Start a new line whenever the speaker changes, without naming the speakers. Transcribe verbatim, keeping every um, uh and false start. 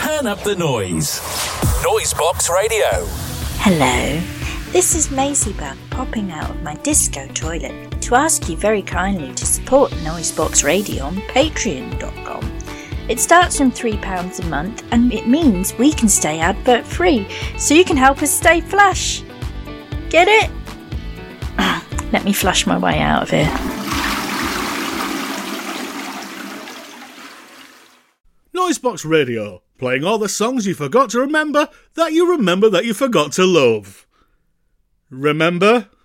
Turn up the noise. Noisebox Radio.
Hello, this is Maisie Bug popping out of my disco toilet to ask you very kindly to support Noisebox Radio on patreon dot com. It starts from three pounds a month and it means we can stay advert free, so you can help us stay flush. Get it? Let me flush my way out of here.
Noisebox Radio, playing all the songs you forgot to remember that you remember that you forgot to love. Remember?